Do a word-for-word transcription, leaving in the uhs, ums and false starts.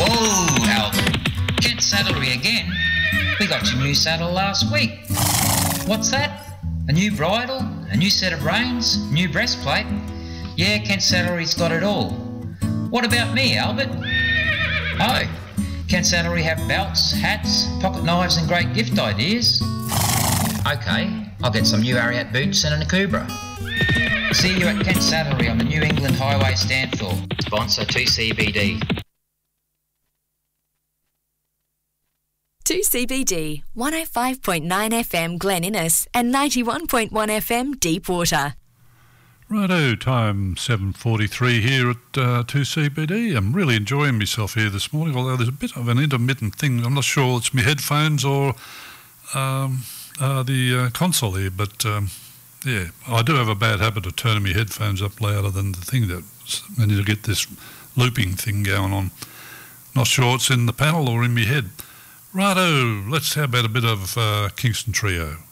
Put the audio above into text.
Oh, Albert. Kent Saddlery again? We got your new saddle last week. What's that? A new bridle? A new set of reins? New breastplate? Yeah, Kent Saddlery's got it all. What about me, Albert? Oh, Kent Saddlery have belts, hats, pocket knives and great gift ideas. Okay, I'll get some new Ariat boots and a Nakubra. See you at Kent Saddlery on the New England Highway Stanthorpe. Sponsor two C B D. two C B D, one oh five point nine F M Glen Innes and ninety-one point one F M Deepwater. Righto, time seven forty-three here at uh, two C B D. I'm really enjoying myself here this morning, although there's a bit of an intermittent thing. I'm not sure it's my headphones or um, uh, the uh, console here, but um, yeah, I do have a bad habit of turning my headphones up louder than the thing that I need to get this looping thing going on. Not sure it's in the panel or in my head. Righto, let's have about a bit of uh, Kingston Trio.